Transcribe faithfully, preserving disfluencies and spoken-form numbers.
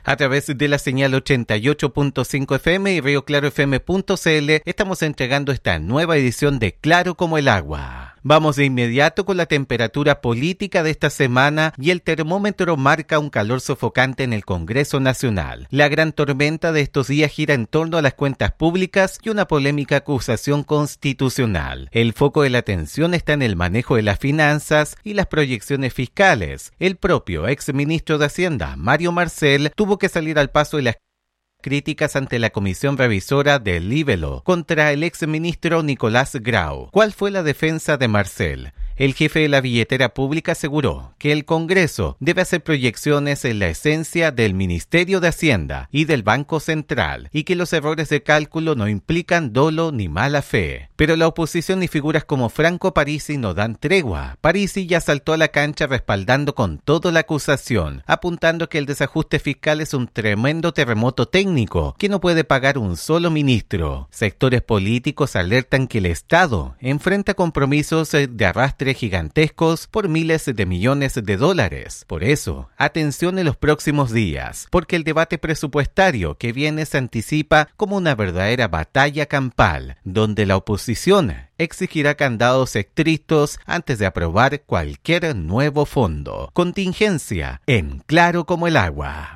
A través de la señal ochenta y ocho punto cinco F M y río claro F M punto C L estamos entregando esta nueva edición de Claro como el agua. Vamos de inmediato con la temperatura política de esta semana y el termómetro marca un calor sofocante en el Congreso Nacional. La gran tormenta de estos días gira en torno a las cuentas públicas y una polémica acusación constitucional. El foco de la atención está en el manejo de las finanzas y las proyecciones fiscales. El propio exministro de Hacienda, Mario Marcel, tuvo que salir al paso de las críticas ante la comisión revisora del Libelo contra el exministro Nicolás Grau. ¿Cuál fue la defensa de Marcel? El jefe de la billetera pública aseguró que el Congreso debe hacer proyecciones en la esencia del Ministerio de Hacienda y del Banco Central y que los errores de cálculo no implican dolo ni mala fe. Pero la oposición y figuras como Franco Parisi no dan tregua. Parisi ya saltó a la cancha respaldando con todo la acusación, apuntando que el desajuste fiscal es un tremendo terremoto técnico que no puede pagar un solo ministro. Sectores políticos alertan que el Estado enfrenta compromisos de arrastre gigantescos por miles de millones de dólares. Por eso, atención en los próximos días, porque el debate presupuestario que viene se anticipa como una verdadera batalla campal, donde la oposición exigirá candados estrictos antes de aprobar cualquier nuevo fondo. Contingencia en Claro como el agua.